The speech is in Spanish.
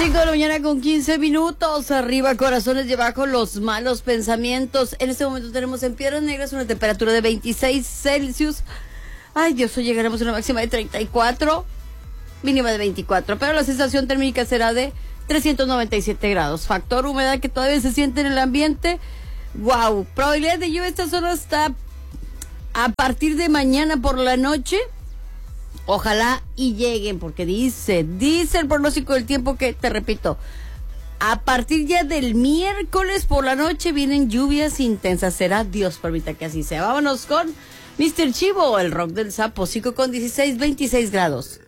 5 de la mañana con 15 minutos. Arriba corazones y abajo los malos pensamientos. En este momento tenemos en Piedras Negras una temperatura de 26 Celsius. Ay, Dios, hoy llegaremos a una máxima de 34, mínima de 24. Pero la sensación térmica será de 397 grados. Factor humedad que todavía se siente en el ambiente. Wow. Probabilidad de lluvia esta zona está a partir de mañana por la noche. Ojalá y lleguen, porque dice el pronóstico del tiempo que, te repito, a partir ya del miércoles por la noche vienen lluvias intensas. Será, Dios permita que así sea. Vámonos con Mr. Chivo, el rock del sapo, 5 con 16, 26 grados.